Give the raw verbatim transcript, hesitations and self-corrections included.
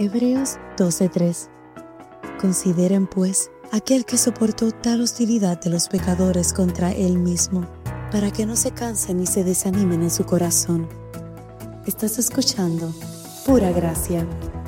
Hebreos doce tres. Consideren, pues, aquel que soportó tal hostilidad de los pecadores contra él mismo, para que no se cansen ni se desanimen en su corazón. Estás escuchando Pura Gracia.